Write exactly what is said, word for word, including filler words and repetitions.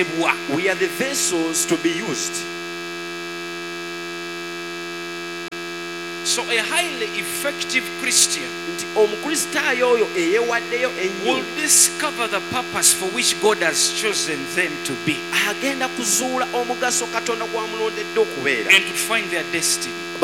We are the vessels to be used. So a highly effective Christian will discover the purpose for which God has chosen them to be and to find their destiny.